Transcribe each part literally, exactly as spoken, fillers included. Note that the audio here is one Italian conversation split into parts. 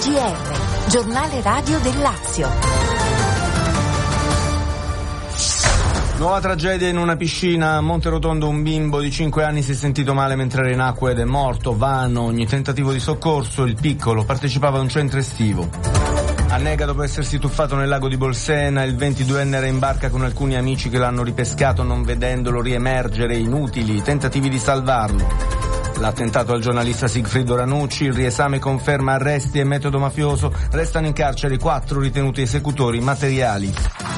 G R, giornale radio del Lazio. Nuova tragedia in una piscina a Monterotondo. Un bimbo di cinque anni si è sentito male mentre era in acqua ed è morto. Vano ogni tentativo di soccorso. Il piccolo partecipava a un centro estivo. Annega dopo essersi tuffato nel lago di Bolsena. Il ventiduenne era in barca con alcuni amici che l'hanno ripescato non vedendolo riemergere. Inutili tentativi di salvarlo. L'attentato al giornalista Sigfrido Ranucci, il riesame conferma arresti e metodo mafioso. Restano in carcere quattro ritenuti esecutori materiali.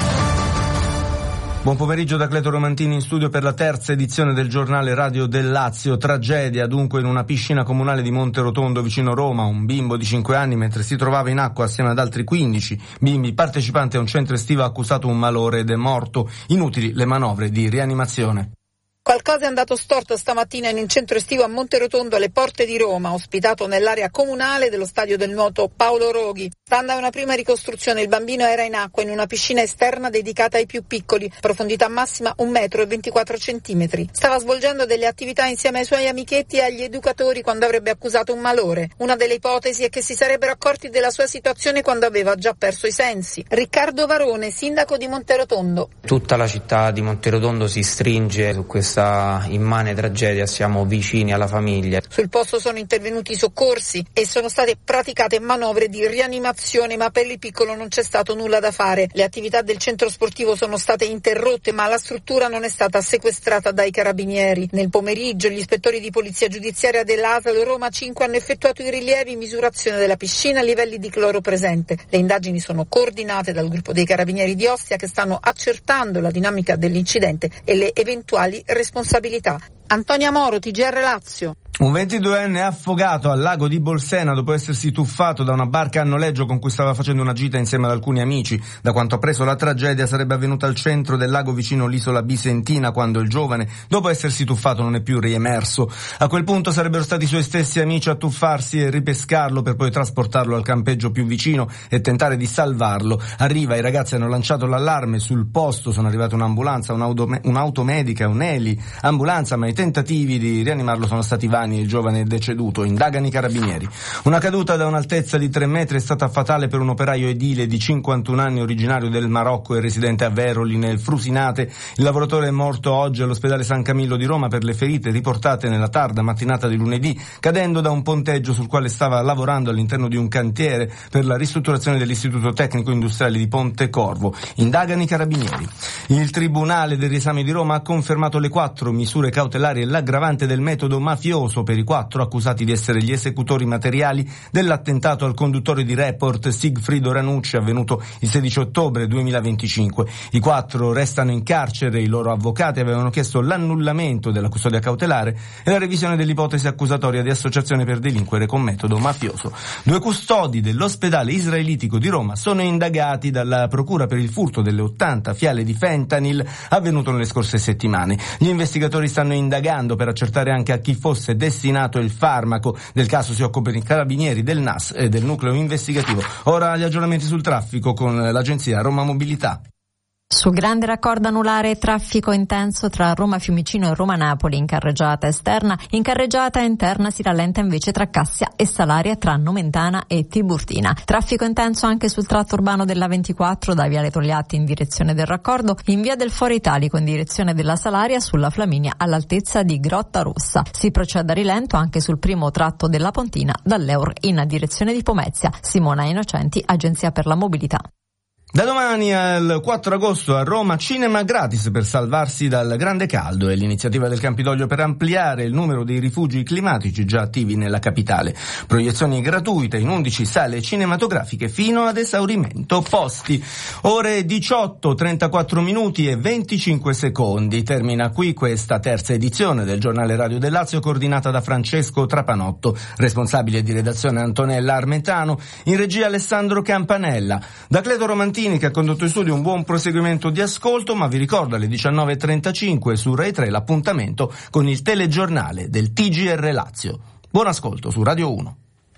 Buon pomeriggio da Cleto Romantini in studio per la terza edizione del giornale radio del Lazio. Tragedia dunque in una piscina comunale di Monterotondo vicino Roma. Un bimbo di cinque anni mentre si trovava in acqua assieme ad altri quindici bimbi partecipanti a un centro estivo ha accusato un malore ed è morto. Inutili le manovre di rianimazione. Qualcosa è andato storto stamattina in un centro estivo a Monterotondo alle porte di Roma, ospitato nell'area comunale dello stadio del nuoto Paolo Roghi. Stando a una prima ricostruzione, il bambino era in acqua in una piscina esterna dedicata ai più piccoli, profondità massima un metro e ventiquattro centimetri. Stava svolgendo delle attività insieme ai suoi amichetti e agli educatori quando avrebbe accusato un malore. Una delle ipotesi è che si sarebbero accorti della sua situazione quando aveva già perso i sensi. Riccardo Varone, sindaco di Monterotondo. Tutta la città di Monterotondo si stringe su questa immane tragedia, siamo vicini alla famiglia. Sul posto sono intervenuti i soccorsi e sono state praticate manovre di rianimazione, ma per il piccolo non c'è stato nulla da fare. Le attività del centro sportivo sono state interrotte, ma la struttura non è stata sequestrata dai carabinieri. Nel pomeriggio gli ispettori di polizia giudiziaria dell'A S L Roma cinque hanno effettuato i rilievi, misurazione della piscina, livelli di cloro presente. Le indagini sono coordinate dal gruppo dei carabinieri di Ostia che stanno accertando la dinamica dell'incidente e le eventuali responsabilità. Responsabilità. Antonia Moro, T G R Lazio. Un ventiduenne è affogato al lago di Bolsena dopo essersi tuffato da una barca a noleggio con cui stava facendo una gita insieme ad alcuni amici. Da quanto appreso, la tragedia sarebbe avvenuta al centro del lago vicino l'isola Bisentina, quando il giovane, dopo essersi tuffato, non è più riemerso. A quel punto sarebbero stati i suoi stessi amici a tuffarsi e ripescarlo per poi trasportarlo al campeggio più vicino e tentare di salvarlo. Arriva, i ragazzi hanno lanciato l'allarme, sul posto sono arrivate un'ambulanza, un'auto, un'auto medica, un'eli, ambulanza, ma i tentativi di rianimarlo sono stati vani. Il giovane è deceduto. Indagano i carabinieri. Una caduta da un'altezza di tre metri è stata fatale per un operaio edile di cinquantuno anni originario del Marocco e residente a Veroli nel Frusinate. Il lavoratore è morto oggi all'ospedale San Camillo di Roma per le ferite riportate nella tarda mattinata di lunedì, cadendo da un ponteggio sul quale stava lavorando all'interno di un cantiere per la ristrutturazione dell'Istituto Tecnico Industriale di Pontecorvo. Indagano i carabinieri. Il Tribunale del Riesame di Roma ha confermato le quattro misure cautelari e l'aggravante del metodo mafioso per i quattro accusati di essere gli esecutori materiali dell'attentato al conduttore di Report Sigfrido Ranucci avvenuto il sedici ottobre duemilaventicinque. I quattro restano in carcere, i loro avvocati avevano chiesto l'annullamento della custodia cautelare e la revisione dell'ipotesi accusatoria di associazione per delinquere con metodo mafioso. Due custodi dell'ospedale israelitico di Roma sono indagati dalla procura per il furto delle ottanta fiale di fentanyl avvenuto nelle scorse settimane. Gli investigatori stanno indagando per accertare anche a chi fosse destinato il farmaco. Del caso si occupano i carabinieri del N A S e del nucleo investigativo. Ora gli aggiornamenti sul traffico con l'agenzia Roma Mobilità. Sul grande raccordo anulare traffico intenso tra Roma Fiumicino e Roma Napoli in carreggiata esterna, in carreggiata interna si rallenta invece tra Cassia e Salaria tra Nomentana e Tiburtina. Traffico intenso anche sul tratto urbano della ventiquattro da Viale Togliatti in direzione del raccordo, in via del Foro Italico in direzione della Salaria sulla Flaminia all'altezza di Grotta Rossa. Si procede a rilento anche sul primo tratto della Pontina dall'Eur in direzione di Pomezia. Simona Innocenti, Agenzia per la Mobilità. Da domani al quattro agosto a Roma cinema gratis per salvarsi dal grande caldo. È l'iniziativa del Campidoglio per ampliare il numero dei rifugi climatici già attivi nella capitale. Proiezioni gratuite in undici sale cinematografiche fino ad esaurimento posti. Ore diciotto, trentaquattro minuti e venticinque secondi. Termina qui questa terza edizione del giornale radio del Lazio, coordinata da Francesco Trapanotto, responsabile di redazione Antonella Armentano, in regia Alessandro Campanella. Da Cleto Romantini, che ha condotto in studio, un buon proseguimento di ascolto, ma vi ricordo alle diciannove e trentacinque su Rai tre l'appuntamento con il telegiornale del T G R Lazio. Buon ascolto su Radio uno.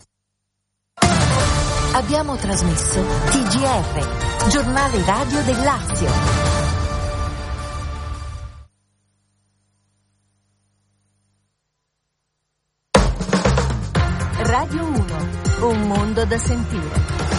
Abbiamo trasmesso T G R, giornale radio del Lazio. Radio Radio uno, un mondo da sentire.